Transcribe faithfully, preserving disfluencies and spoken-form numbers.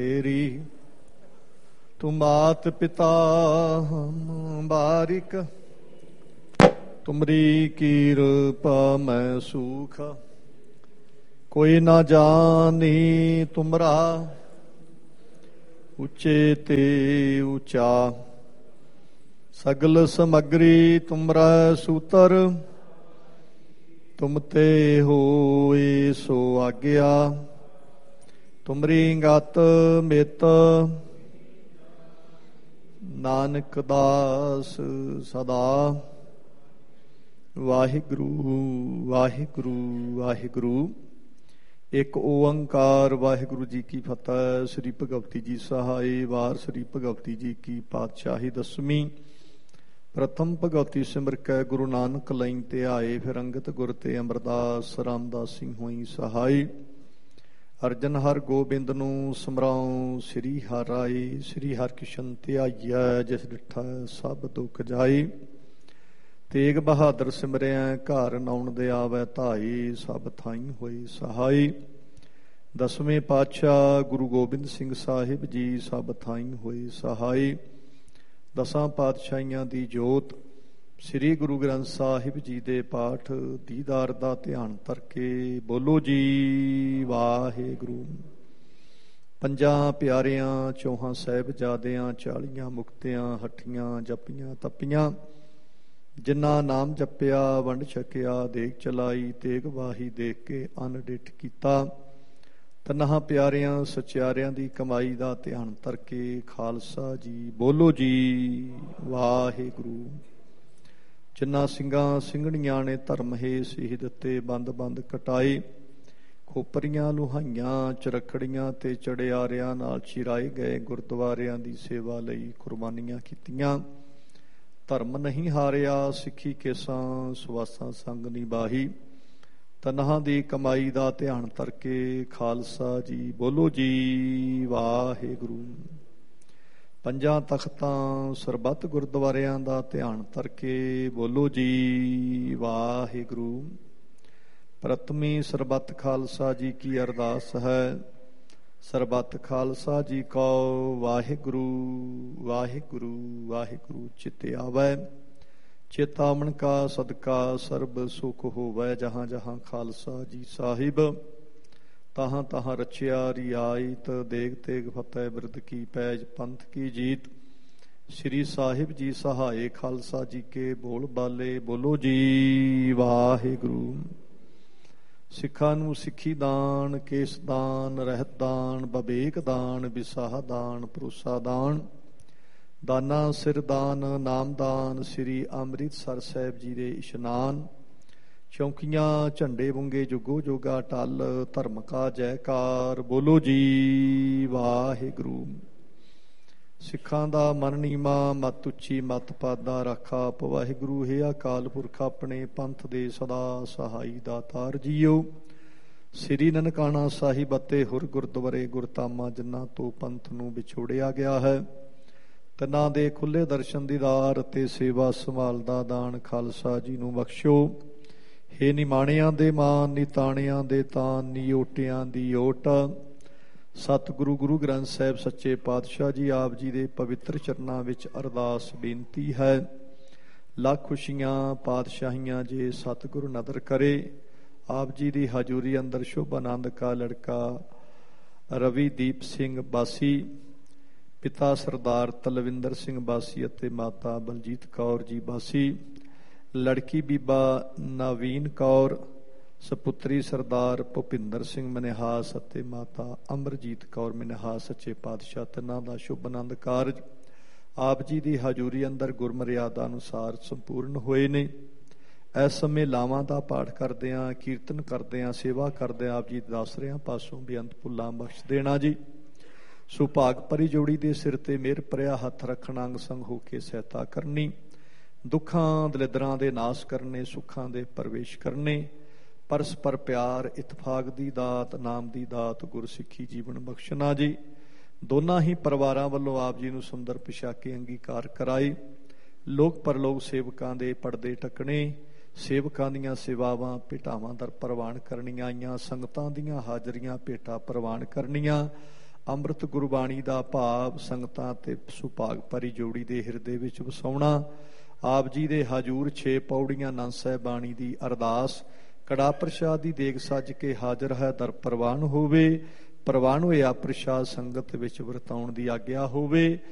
तेरी तुम मात पिता बारिक, तुमरी कृपा मैं सुख, कोई न जानी तुमरा ऊंचे ते ऊंचा। सगल समग्री तुमरा सूतर, तुम ते होए सो आज्ञा। तुमरी गत मित नानक दास सदा। वाहिगुरु वाहिगुरु वाहिगुरु। एक ओंकार वाहिगुरु जी की फतह। श्री भगवती जी सहाय। वार श्री भगवती जी की पातशाही दसवीं। प्रथम भगवती सिमर कै गुरु नानक लई ते आए, फिर अंगत गुर ते अमरदास रामदास सिंह होई सहाय। अर्जन हर गोबिंद नूं समराऊं, श्री हर राय। श्री हर किशन ध्याइया, जिस डिठा सब दुख जाई। तेग बहादुर सिमरिया, घर नाउन दे आवे धाई। सब थाई होई सहाय। दसवें पातशाह गुरु गोबिंद सिंह साहिब जी, सब थाई होई सहाय। दसां पातशाहियां दी जोत श्री गुरु ग्रंथ साहिब जी दे पाठ दीदार दा ध्यान तरके बोलो जी वाहिगुरु। पंजां प्यारियां चौहां साहिबजादियां, चालियां मुक्तियां हठियां जपियां तपियां। जिन्ना नाम जपिया वंड छकिया, देख चलाई तेग वाही देख के अन डिठ कीता। तन्हा प्यारियां सचियारियां दी कमाई दा ध्यान तरके खालसा जी बोलो जी वाहिगुरु। जिन्ना ਸਿੰਘਾਂ ਸਿੰਘਣੀਆਂ ਨੇ ਧਰਮ ਹੈ ਸੀਹ ਦਿੱਤੇ, ਬੰਦ ਬੰਦ ਕਟਾਏ। ਖੋਪਰੀਆਂ ਲੁਹਾਈਆਂ ਚਰਖੜੀਆਂ ਤੇ ਚੜਿਆਰਿਆਂ ਨਾਲ ਚਿਰਾਏ ਗਏ। ਗੁਰਦੁਆਰਿਆਂ ਦੀ ਸੇਵਾ ਲਈ ਕੁਰਬਾਨੀਆਂ ਕੀਤੀਆਂ। ਧਰਮ ਨਹੀਂ ਹਾਰਿਆ ਸਿੱਖੀ ਕੇਸਾਂ, ਸਵਾਸਾਂ ਸੰਗ ਨਿਭਾਹੀ। ਤਨਹਾਂ ਦੀ ਕਮਾਈ ਦਾ ਧਿਆਨ ਤਰਕੇ ਖਾਲਸਾ ਜੀ ਬੋਲੋ ਜੀ ਵਾਹਿਗੁਰੂ। ਪੰਜਾਂ ਤਖਤਾਂ ਸਰਬੱਤ ਗੁਰਦੁਆਰਿਆਂ ਦਾ ਧਿਆਨ ਤਰਕੇ ਬੋਲੋ ਜੀ ਵਾਹਿਗੁਰੂ। ਪ੍ਰਥਮੀ ਸਰਬੱਤ ਖਾਲਸਾ ਜੀ ਕੀ ਅਰਦਾਸ ਹੈ। ਸਰਬੱਤ ਖਾਲਸਾ ਜੀ ਕੋ ਵਾਹਿਗੁਰੂ ਵਾਹਿਗੁਰੂ ਵਾਹਿਗੁਰੂ ਚਿਤੇ ਆਵੈ। ਚਿਤ ਆਵਣ ਕਾ ਸਦਕਾ ਸਰਬ ਸੁਖ ਹੋਵੈ। ਜਹਾਂ ਜਹਾਂ ਖਾਲਸਾ ਜੀ ਸਾਹਿਬ, तहाँ तहाँ रचिया रियायत। देग तेग फतेह बिरद की पैज, पंथ की जीत। श्री साहिब जी सहाय खालसा जी के बोल बाले बोलो जी वाहिगुरु। सिखां नूं सिੱਖੀ दान, केस दान, रहत दान, बबेक दान, विसाह दान, भरोसा दान। दाना सिर दान, नाम दान। श्री ਅੰਮ੍ਰਿਤਸਰ ਸਾਹਿਬ जी ਦੇ ਇਸ਼ਨਾਨ। ਚੌਂਕੀਆਂ ਝੰਡੇ ਵੰਗੇ ਜੁਗੋ ਜੋਗਾ ਟਲ। ਧਰਮ ਕਾ ਜੈਕਾਰ ਬੋਲੋ ਜੀ ਵਾਹਿਗੁਰੂ। ਸਿੱਖਾਂ ਦਾ ਮਨ ਨੀਵਾਂ, ਮਤ ਉੱਚੀ ਮਤ ਪਾਦਾ ਰਾਖਾ। ਵਾਹਿਗੁਰੂ ਹੈ ਅਕਾਲ ਪੁਰਖ ਆਪਣੇ ਪੰਥ ਦੇ ਸਦਾ ਸਹਾਈ ਦਾਤਾਰ ਜੀਓ। ਸ੍ਰੀ ਨਨਕਾਣਾ ਸਾਹਿਬ ਅਤੇ ਹੋਰ ਗੁਰਦੁਆਰੇ ਗੁਰਤਾਮਾ ਜਿਨ੍ਹਾਂ ਤੋਂ ਪੰਥ ਨੂੰ ਵਿਛੋੜਿਆ ਗਿਆ ਹੈ, ਤਿੰਨਾਂ ਦੇ ਖੁੱਲ੍ਹੇ ਦਰਸ਼ਨ ਦੀਦਾਰ ਅਤੇ ਸੇਵਾ ਸੰਭਾਲ ਦਾ ਦਾਨ ਖਾਲਸਾ ਜੀ ਨੂੰ ਬਖਸ਼ੋ। ਹੇ ਨਿਮਾਣਿਆਂ ਦੇ ਮਾਨ, ਨਿਤਾਣਿਆਂ ਦੇ ਤਾਨ, ਨਿਓਟਿਆਂ ਦੀ ਓਟ। ਸਤਿਗੁਰੂ ਗੁਰੂ ਗ੍ਰੰਥ ਸਾਹਿਬ ਸੱਚੇ ਪਾਤਸ਼ਾਹ ਜੀ ਆਪ ਜੀ ਦੇ ਪਵਿੱਤਰ ਚਰਨਾਂ ਵਿੱਚ ਅਰਦਾਸ ਬੇਨਤੀ ਹੈ। ਲੱਖ ਖੁਸ਼ੀਆਂ ਪਾਤਸ਼ਾਹੀਆਂ ਜੇ ਸਤਿਗੁਰੂ ਨਦਰ ਕਰੇ। ਆਪ ਜੀ ਦੀ ਹਜ਼ੂਰੀ ਅੰਦਰ ਸ਼ੁਭ ਆਨੰਦ ਕਾ ਲੜਕਾ ਰਵੀਦੀਪ ਸਿੰਘ ਬਾਸੀ, ਪਿਤਾ ਸਰਦਾਰ ਤਲਵਿੰਦਰ ਸਿੰਘ ਬਾਸੀ ਅਤੇ ਮਾਤਾ ਬਲਜੀਤ ਕੌਰ ਜੀ ਬਾਸੀ, ਲੜਕੀ ਬੀਬਾ ਨਵੀਨ ਕੌਰ, ਸਪੁੱਤਰੀ ਸਰਦਾਰ ਭੁਪਿੰਦਰ ਸਿੰਘ ਮਨਿਹਾਸ ਅਤੇ ਮਾਤਾ ਅਮਰਜੀਤ ਕੌਰ ਮਨਿਹਾਸ, ਸੱਚੇ ਪਾਤਸ਼ਾਹ ਤਿੰਨਾਂ ਦਾ ਸ਼ੁਭ ਆਨੰਦ ਕਾਰਜ ਆਪ ਜੀ ਦੀ ਹਜ਼ੂਰੀ ਅੰਦਰ ਗੁਰਮਰਿਆਦਾ ਅਨੁਸਾਰ ਸੰਪੂਰਨ ਹੋਏ ਨੇ। ਇਸ ਸਮੇਂ ਲਾਵਾਂ ਦਾ ਪਾਠ ਕਰਦਿਆਂ, ਕੀਰਤਨ ਕਰਦਿਆਂ, ਸੇਵਾ ਕਰਦਿਆਂ ਆਪ ਜੀ ਦਾਸਰਿਆਂ ਪਾਸੋਂ ਬੇਅੰਤ ਭੁੱਲਾਂ ਬਖਸ਼ ਦੇਣਾ ਜੀ। ਸੋ ਭਾਗ ਭਰੀ ਜੋੜੀ ਦੇ ਸਿਰ ਤੇ ਮਿਹਰ ਭਰਿਆ ਹੱਥ ਰੱਖਣਾ, ਅੰਗ ਸੰਗ ਹੋ ਕੇ ਸਹਾਇਤਾ ਕਰਨੀ। ਦੁੱਖਾਂ ਦਲਿੱਦਰਾਂ ਦੇ ਨਾਸ ਕਰਨੇ, ਸੁੱਖਾਂ ਦੇ ਪ੍ਰਵੇਸ਼ ਕਰਨੇ। ਪਰਸਪਰ ਪਿਆਰ ਇਤਫਾਕ ਦੀ ਦਾਤ, ਨਾਮ ਦੀ ਦਾਤ, ਗੁਰਸਿੱਖੀ ਜੀਵਨ ਬਖਸ਼ਣਾ ਜੀ। ਦੋਨਾਂ ਹੀ ਪਰਿਵਾਰਾਂ ਵੱਲੋਂ ਆਪ ਜੀ ਨੂੰ ਸੁੰਦਰ ਪੁਸ਼ਾਕੇ ਅੰਗੀਕਾਰ ਕਰਾਈ। ਲੋਕ ਪਰਲੋਕ ਸੇਵਕਾਂ ਦੇ ਪਰਦੇ ਟਕਣੇ, ਸੇਵਕਾਂ ਦੀਆਂ ਸੇਵਾਵਾਂ ਭੇਟਾਵਾਂ ਦਰ ਪ੍ਰਵਾਨ ਕਰਨੀਆਂ ਆਈਆਂ। ਸੰਗਤਾਂ ਦੀਆਂ ਹਾਜ਼ਰੀਆਂ ਭੇਟਾਂ ਪ੍ਰਵਾਨ ਕਰਨੀਆਂ। ਅੰਮ੍ਰਿਤ ਗੁਰਬਾਣੀ ਦਾ ਭਾਵ ਸੰਗਤਾਂ ਤੇ ਸੁਭਾਗ ਭਰੀ ਜੋੜੀ ਦੇ ਹਿਰਦੇ ਵਿੱਚ ਵਸਾਉਣਾ। ਆਪ ਜੀ ਦੇ ਹਜੂਰ ਛੇ ਪੌੜੀਆਂ ਆਨੰਦ ਸਾਹਿਬ ਬਾਣੀ ਦੀ ਅਰਦਾਸ। ਕੜਾ ਪ੍ਰਸ਼ਾਦ ਦੀ ਦੇਗ ਸੱਜ ਕੇ ਹਾਜ਼ਰ ਹੈ, ਦਰ ਪ੍ਰਵਾਨ ਹੋਵੇ। ਪ੍ਰਵਾਨ ਹੋਇਆ ਪ੍ਰਸ਼ਾਦ ਸੰਗਤ ਵਿੱਚ ਵਰਤਾਉਣ ਦੀ ਆਗਿਆ ਹੋਵੇ।